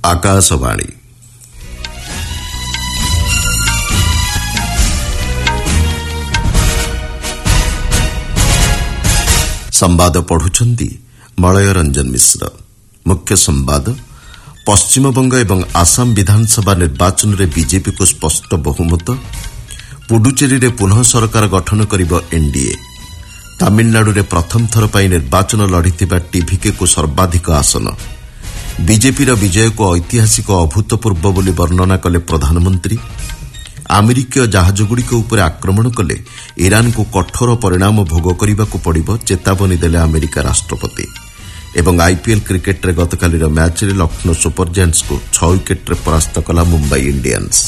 आकाशवाणी संवाद पढ़ुछंती मलय रंजन मिश्र। मुख्य संवाद पश्चिमबंग एवं आसाम विधानसभा निर्वाचन में बीजेपी को स्पष्ट बहुमत। पुडुचेरी रे पुनः सरकार गठन करिब एनडीए। तमिलनाडु रे प्रथम थर पर निर्वाचन लड़िथिबा टीवीके को सर्वाधिक आसन। बीजेपी विजय को ऐतिहासिक अभूतपूर्व बोली वर्णना कले प्रधानमंत्री। अमेरिकीय जहाजगुड़िक उपर आक्रमण कले ईरान को कठोर परिणाम भोग करने पड़िब चेतावनी देले अमेरिका राष्ट्रपति। एवं आईपीएल क्रिकेट रे गतकाली मैच रे लक्ष्नौ सुपर जायंट्स को 6 विकेट रे परास्त कला मुंबई इंडियंस।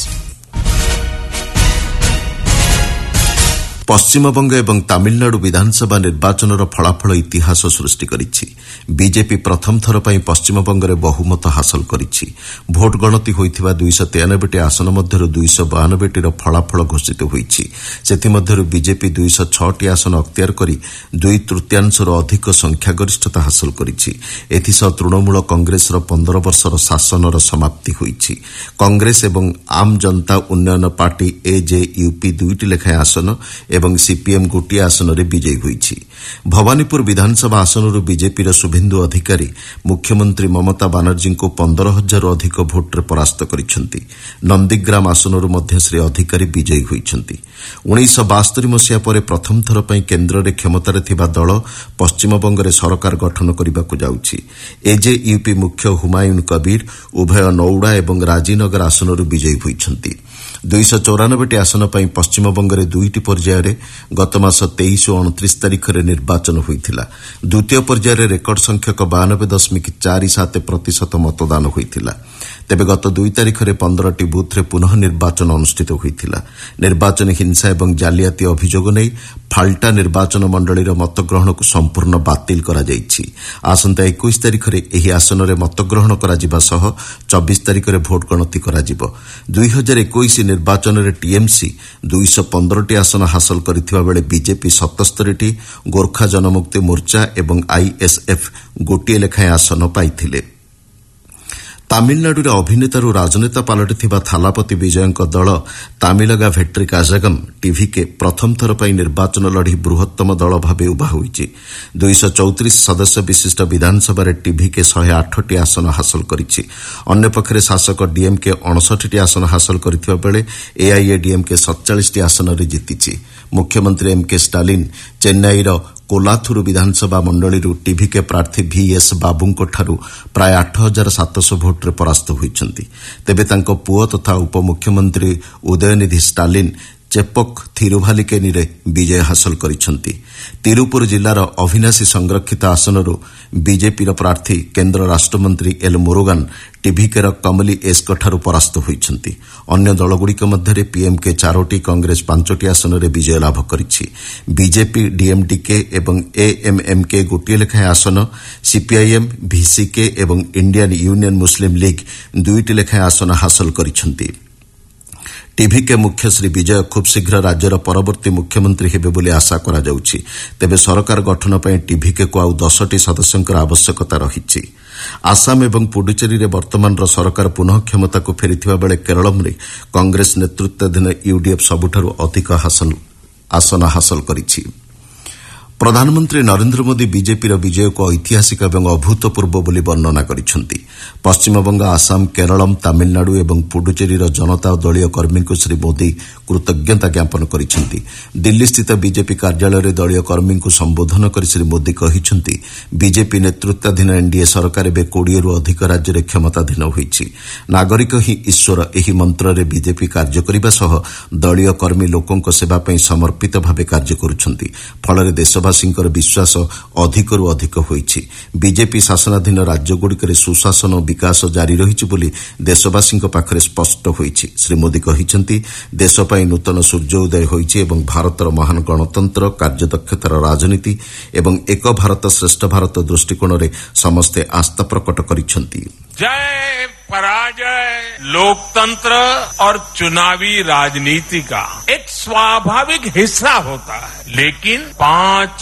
पश्चिमबंग एवं तमिलनाडु विधानसभा निर्वाचन फलाफल इतिहास सृष्टि करिछि। बीजेपी प्रथम थर पर पश्चिमबंग में बहुमत हासिल करिछि। भोट गणति होइथिबा 293 आसन मध्यरु 292 फलाफल घोषित होइछि। सेथिमध्यरु बीजेपी 206 आसन अख्तियार करी 2/3 अधिक संख्यागरिष्ठता हासिल करिछि। एथिसह तृणमूल कांग्रेस 15 वर्षर शासनर समाप्ति होइछि। कांग्रेस एवं आम जनता उन्नयन पार्टी एजेयूपी 2टी लेखाएं आसन एवं सीपीएम गोटिए आसन रे विजयी होइछि। भवानीपुर विधानसभा आसनरू बीजेपी शुभेन्दु अधिकारी मुख्यमंत्री ममता बानर्जी को 15,000 अधिक भोट्रे परास्त करिसेंति। नंदीग्राम आसनरू मध्य श्री अधिकारी विजयी होइछंति। 1972 मसीहा पर प्रथम थर पर केन्द्र रे क्षमतार थिबा दल पश्चिमबंग रे सरकार गठन करबाकू जाउछि। एजेयूपी मुख्य हुमायून कबीर उभय नौड़ा एवं राजीनगर आसनरू विजयी होइछंति। 294 आसन पर पश्चिमबंग रे 2टी पर्यायर गत मास 23 और 29 तारीख में निर्वाचन होइथिला। द्वितीय पर्यायर रेकर्ड संख्यक 92.47% मतदान होइथिला। तेबे गत 2 तारीख में 15टी बूथ रे पुनः निर्वाचन अनुष्ठित होइथिला। निर्वाचन हिंसा एवं जालियाती अभियोग नै फाल्टा निर्वाचन मंडलीर मतग्रहण को संपूर्ण बातिल करा जाइछि। आसंता 21 तारीख में एही आसन रे मतग्रहण करा जिबा सह 24 तारीख में भोट गणति करा जिवो। 2021 निर्वाचन रे टीएमसी 215टी आसन हासिल करथिबा बेले बीजेपी 77टी, गोरखा जनमुक्ति मोर्चा एवं आईएसएफ गोटिए लेखाएं आसन पाइथिले। तमिलनाडु अभिनेतारू राजनेता पलटिथिबा थालापति विजयंक दल तामिलगा भेट्री काजागम टीवीके प्रथम थर पर निर्वाचन लड़ी बृहत्तम दल भाव उभा होइछि। 234 सदस्य विशिष्ट विधानसभा टीवीके 108टी आसन हासिल करिछि। अन्य पक्षरे शासक डीएमके 59टी आसन हासिल करथिबा बेले एआईएडीएमके 47टी आसन रे जीतिछि। मुख्यमंत्री एमके स्टालिन चेन्नईर कोलाथुरु विधानसभा मंडली टीवीके प्रार्थी वीएस बाबूंको ठारू प्राय 8,700 भोट्रे परास्त होइछंती। तेबे तांको पुओ तथा उपमुख्यमंत्री उदयनिधि स्टालिन चेपक थिरुभालिकेनी रे विजय हासिल करिछंती। तिरुपुर जिलार अविनाशी संरक्षित आसनरू बीजेपीर प्रार्थी केन्द्र राष्ट्रमंत्री एल मुरुगन टीवीकेर कमली एसको ठारू परास्त होइछंती। अन्य दलगुड़िक मध्यरे पीएमके 4टी, कांग्रेस 5टी आसन रे विजय लाभ करिछि। बीजेपी, डीएमडीके एवं एएमएमके गोटिए लेखाएं आसन, सीपीआईएम, वीसीके एवं इंडियन यूनियन मुस्लिम लीग 2टी लेखाएं आसन हासिल करिछंती। टीवी के मुख्य श्री विजय खूब शीघ्र राज्यर परवर्ती मुख्यमंत्री हेबे बोली आशा करा जाउछि। तेबे सरकार गठन पई टीवीके को आउ 10टी सदस्यंकर आवश्यकता रहिछि। आसाम एवं पुडुचेरी रे वर्तमान सरकार पुनः क्षमता को फेरिथिबा बेले केरलम रे कांग्रेस नेतृत्वाधीन यूडीएफ सबुठारु अधिक आसन हासिल करिछि। प्रधानमंत्री नरेंद्र मोदी बीजेपी विजय को ऐतिहासिक एवं अभूतपूर्व बोली वर्णना करिसेंति। पश्चिमबंग, आसाम, केरलम, तमिलनाडु एवं पुडुचेरीर जनता और दलीय कर्मी को श्री मोदी कृतज्ञता ज्ञापन करिसेंति। दिल्ली स्थित बीजेपी कार्यालय रे दलीय कर्मी को संबोधन कर श्री मोदी कहिसेंति बीजेपी नेतृत्वाधीन एनडीए सरकार एबे 20 रु अधिक राज्य रे क्षमताधीन होइछि। नागरिक ही ईश्वर एही मंत्र रे बीजेपी कार्य करिबा सह दलीय कर्मी लोकंक सेवा पई समर्पित भावे कार्य करुछंती। फलरे देशवासींकर विश्वास अधिकरू अधिक होइछि। बीजेपी शासनाधीन राज्यगुड़िकरे सुशासन और विकास जारी रहिछि बोली देशवासींक पाखरे स्पष्ट होइछि। श्री मोदी कहिसेंति देश पई नूतन सूर्योदय होइछि एवं भारतर महान गणतंत्र, कार्यदक्षतार राजनीति एवं एक भारत श्रेष्ठ भारत दृष्टिकोण रे समस्ते आस्था प्रकट करिसेंति। जय पराजय लोकतंत्र और चुनावी राजनीति का एक स्वाभाविक हिस्सा होता है, लेकिन 5